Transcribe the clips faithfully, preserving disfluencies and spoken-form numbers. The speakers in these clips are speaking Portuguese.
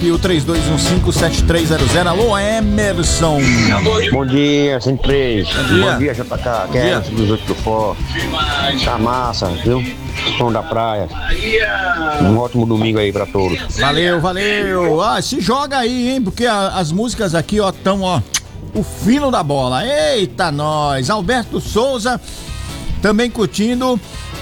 o três dois um cinco, sete três zero zero. Alô, Emerson. Bom dia, cento e três. Bom dia, Bom dia J K. Quero dos oito do Fó. Tá massa, viu? Som da praia. Um ótimo domingo aí pra todos. Valeu, valeu. Ah, se joga aí, hein? Porque a, as músicas aqui, ó, tão, ó, o fino da bola. Eita, nós. Alberto Souza também curtindo.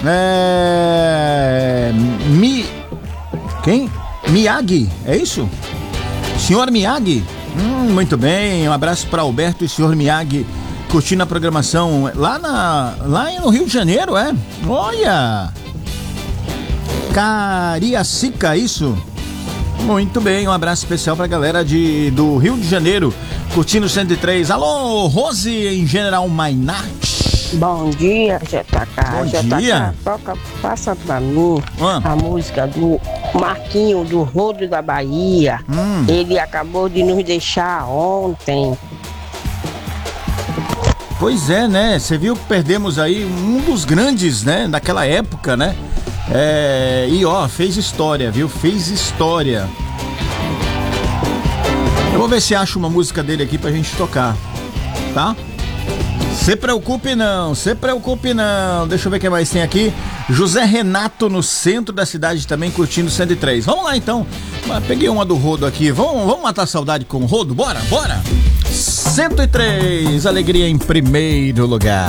É... Mi... Quem? Miyagi, é isso? Senhor Miyagi? Hum, muito bem, um abraço para Alberto e senhor Miyagi curtindo a programação lá, na, lá no Rio de Janeiro, é? Olha! Cariacica, isso? Muito bem, um abraço especial pra galera de, do Rio de Janeiro curtindo o cento e três. Alô, Rose em General Mainart. Bom dia, J K. Bom J K, dia. toca, passa pra mim ah. a música do Marquinho do Rodo da Bahia. Hum. Ele acabou de nos deixar ontem. Pois é, né? Você viu que perdemos aí um dos grandes, né? Daquela época, né? É... E ó, fez história, viu? Fez história. Eu vou ver se acho uma música dele aqui pra gente tocar, tá? Se preocupe não, se preocupe não. Deixa eu ver o que mais tem aqui. José Renato no centro da cidade também curtindo cento e três. Vamos lá então. Peguei uma do Rodo aqui. Vamos, vamos matar a saudade com o Rodo? Bora, bora. cento e três, alegria em primeiro lugar.